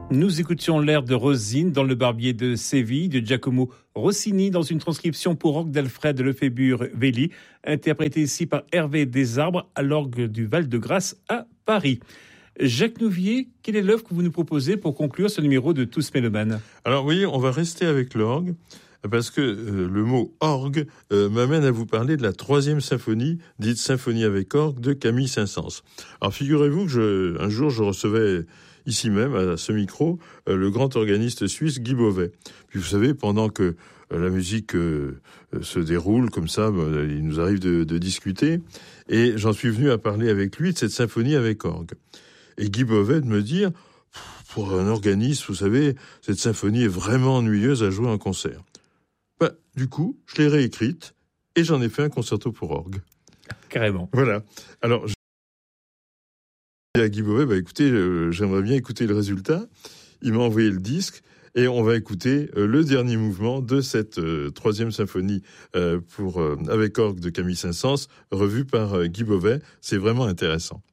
Nous écoutions l'air de Rosine dans Le Barbier de Séville de Giacomo Rossini dans une transcription pour orgue d'Alfred Lefébure-Velli, interprétée ici par Hervé Desarbres à l'orgue du Val-de-Grâce à Paris. Jacques Nouvier, quelle est l'œuvre que vous nous proposez pour conclure ce numéro de Tous Mélomanes ? Alors oui, on va rester avec l'orgue, parce que le mot orgue m'amène à vous parler de la 3e symphonie, dite symphonie avec orgue, de Camille Saint-Saëns. Alors figurez-vous que un jour je recevais ici même, à ce micro, le grand organiste suisse Guy Beauvais. Puis vous savez, pendant que la musique se déroule comme ça, il nous arrive de discuter, et j'en suis venu à parler avec lui de cette symphonie avec orgue. Et Guy Beauvais de me dire, pour un organiste, vous savez, cette symphonie est vraiment ennuyeuse à jouer en concert. Du coup, je l'ai réécrite, et j'en ai fait un concerto pour orgue. Carrément. Voilà. Alors, à Guy Beauvais, écoutez, j'aimerais bien écouter le résultat. Il m'a envoyé le disque et on va écouter le dernier mouvement de cette 3e symphonie avec orgue de Camille Saint-Saëns, revue par Guy Beauvais. C'est vraiment intéressant.